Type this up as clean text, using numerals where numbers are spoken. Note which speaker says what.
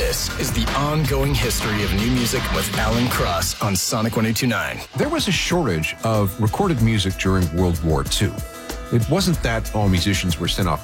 Speaker 1: This is the ongoing history of new music with Alan Cross on Sonic 102.9.
Speaker 2: There was a shortage of recorded music during World War II. It wasn't that all musicians were sent off